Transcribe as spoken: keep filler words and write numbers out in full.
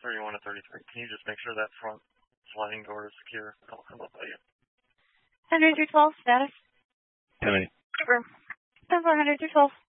thirty-one to thirty-three. Can you just make sure that front sliding door is secure? I'll come up by you. one hundred through twelve, status. ten eight. Confirm. ten four hundred through twelve.